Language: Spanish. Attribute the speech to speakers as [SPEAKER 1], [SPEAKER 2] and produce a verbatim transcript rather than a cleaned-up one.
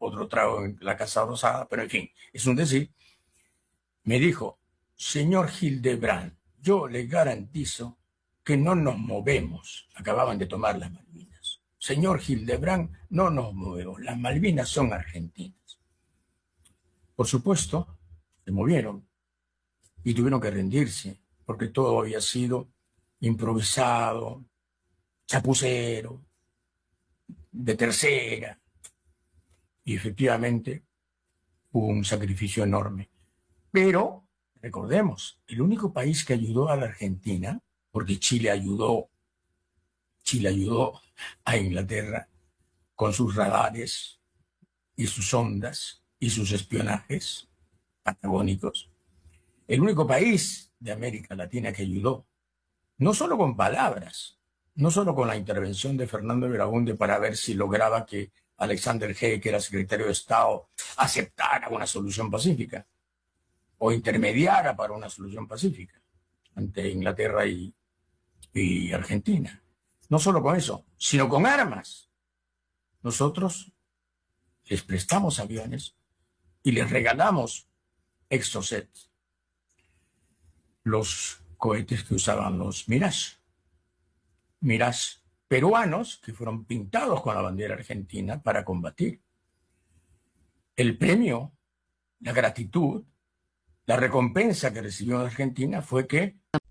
[SPEAKER 1] otro trago en la Casa Rosada, pero en fin, es un decir. Me dijo, señor Hildebrand, yo le garantizo que no nos movemos. Acababan de tomar las Malvinas. Señor Hildebrand, no nos movemos. Las Malvinas son argentinas. Por supuesto, se movieron y tuvieron que rendirse, porque todo había sido improvisado, chapucero, de tercera. Y efectivamente hubo un sacrificio enorme. Pero, recordemos, el único país que ayudó a la Argentina, porque Chile ayudó, Chile ayudó a Inglaterra con sus radares y sus ondas y sus espionajes patagónicos, el único país de América Latina que ayudó, no solo con palabras, no solo con la intervención de Fernando Belaúnde para ver si lograba que Alexander Haig, que era secretario de Estado, aceptara una solución pacífica, o intermediara para una solución pacífica ante Inglaterra y, y Argentina. No solo con eso, sino con armas. Nosotros les prestamos aviones y les regalamos Exocet, los cohetes que usaban los Mirage. Mirage peruanos que fueron pintados con la bandera argentina para combatir. El premio, la gratitud, la recompensa que recibió Argentina fue que